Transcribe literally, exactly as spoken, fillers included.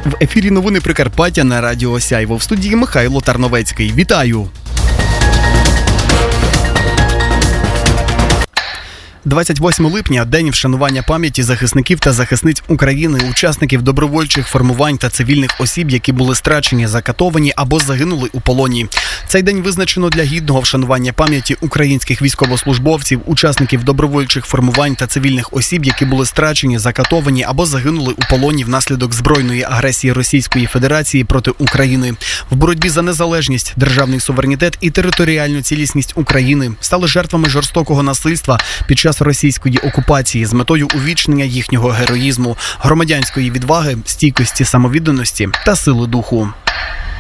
В ефірі новини Прикарпаття на радіо Сяйво. В студії Михайло Тарновецький. Вітаю! двадцять восьмого липня – день вшанування пам'яті захисників та захисниць України, учасників добровольчих формувань та цивільних осіб, які були страчені, закатовані або загинули у полоні. Цей день визначено для гідного вшанування пам'яті українських військовослужбовців, учасників добровольчих формувань та цивільних осіб, які були страчені, закатовані або загинули у полоні внаслідок збройної агресії Російської Федерації проти України. В боротьбі за незалежність, державний суверенітет і територіальну цілісність України стали жертвами жорстокого насильства під час російської окупації з метою увічнення їхнього героїзму, громадянської відваги, стійкості, самовідданості та сили духу.